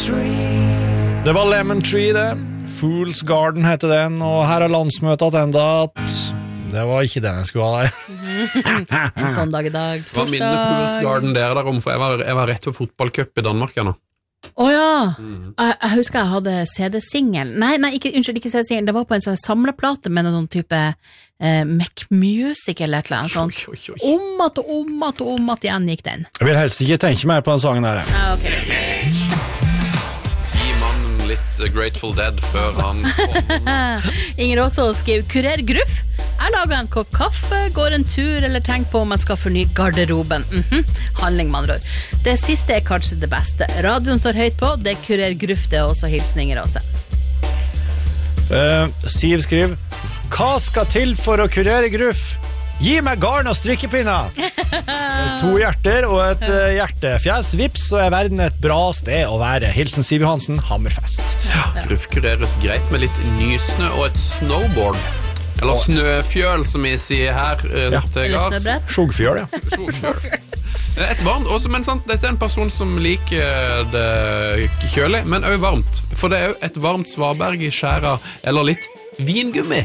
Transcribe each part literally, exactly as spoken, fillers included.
Det var Lemon Tree det. Fool's Garden heter den, og her er landsmøtet enda at det var ikke den jeg skulle ha der. En sånn dag i dag. Hva minner Fool's Garden der der om? For jeg var, jeg var rett ved fotballcup i Danmark ja, nå. Åja, mm. jeg, jeg husker jeg hadde C D-singel. Nei, nei, ikke, unnskyld, ikke C D-singel. Det var på en sånn samleplate med noen sånn type eh, Mac Music eller et eller annet sånt. Oi, oi, oi. Om at og om at og om at igjen gikk den. Jeg vil helst ikke tenke mer på den sangen der. Ja, ok. Gi mannen litt Grateful Dead før han kom. Inger også skriver Kurer Gruff. Jeg lager en kopp kaffe, går en tur eller tenker på om jeg skal fornye garderoben. Mm-hmm. Handling, man rår. Det siste er kanskje det beste. Radioen står høyt på, det Kurer Gruff, det er også hilsninger også. Uh, Siv skriver Hva skal til for å kurere Gruff? Gi meg garn og strikkepinner! To hjerter og et uh, hjertefjes. Vips, så er verden et bra sted å være. Hilsen Siv Johansen, Hammerfest. Ja, Gruff kureres greit med litt nysnø og et snowboard. Eller snøfjøl, som vi sier her uh, ja. til gards. Skjogfjøl, ja. Skjogfjøl. Et varmt, også, men sant, dette er en person som liker det kjølig, men også varmt. For det er jo et varmt svaberg i skjæra, eller litt vingummi.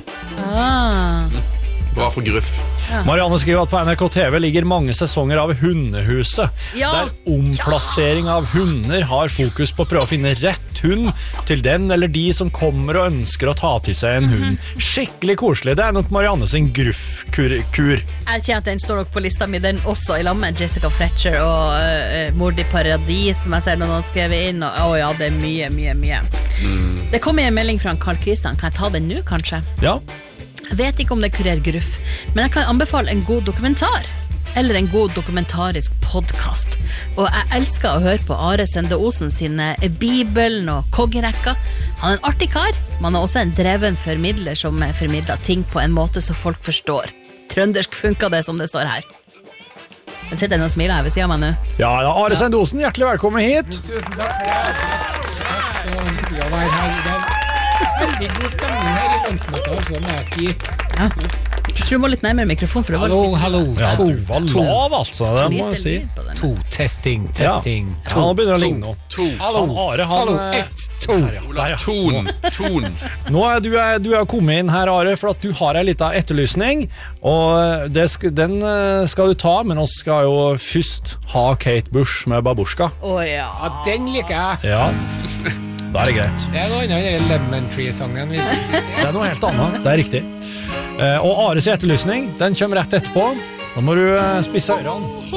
Ah. Bra for Gruff. Ja. Marianne skriver at på N R K T V ligger mange sesonger av Hundehuset, ja. Der omplassering av hunder har fokus på å prøve å finne rett hund til den eller de som kommer og ønsker å ta til seg en hund. Skikkelig koselig, det er nok Marianne sin Gruff-kur. Jeg kjenner at den står nok på lista mi, den også i lag med Jessica Fletcher og uh, Mord i Paradis, som jeg ser noen har skrevet inn, og oh, ja, det er mye, mye, mye. Mm. Det kommer en melding fra Carl Christian, kan jeg ta den nå, kanskje? Ja. Jeg vet ikke om det kurerer Gruff, men jeg kan anbefale en god dokumentar eller en god dokumentarisk podcast. Og jeg elsker å høre på Are Sende Osen sine Bibelen og Koggerekka. Han er en artig kar, men han er også en dreven formidler som formidler ting på en måte så folk forstår. Trøndersk funker det som det står her. Jeg sitter en og smiler her ved siden av meg nå. Ja, ja, Are Sende Osen, hjertelig velkommen hit. Tusen takk for det. Takk så hyggelig å være her i dag. Veldig god stemning her i landsmøtet, altså, må jeg si. Ja. Jeg tror du må litt nærmere mikrofon, for det var hallo, hallo. Ja, to, du var lav, altså, det må jeg si. To, testing, testing. Ja, ja, nå begynner det å ligne nå. To. Hallo, han Are, han, hallo, ett, to. Ola, ton, ton. Nå er du, er, du er kommet inn her, Are, for at du har en liten etterlysning, og det sk- den skal du ta, men oss skal jo først ha Kate Bush med Babushka. Å ja. Ja, den liker jeg. Ja, da er det greit. Det er noe annet enn Lemon Tree-sangen. Det er noe helt annet, det er riktig. Og Ares etterlysning, den kommer rett etterpå. Da må du spisse ørene.